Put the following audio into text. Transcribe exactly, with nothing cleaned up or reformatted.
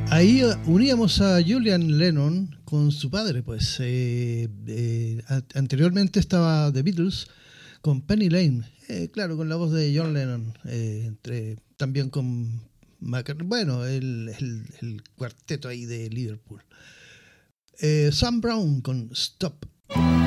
Ahí uníamos a Julian Lennon con su padre, pues eh, eh, anteriormente estaba The Beatles con Penny Lane, eh, claro, con la voz de John Lennon, eh, entre, también con McCartney, bueno, el, el, el cuarteto ahí de Liverpool. Eh, Sam Brown con Stop.